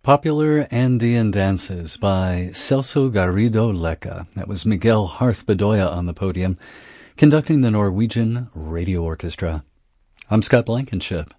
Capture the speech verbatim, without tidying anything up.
Popular Andean Dances by Celso Garrido Lecca. That was Miguel Harth Bedoya on the podium, conducting the Norwegian Radio Orchestra. I'm Scott Blankenship.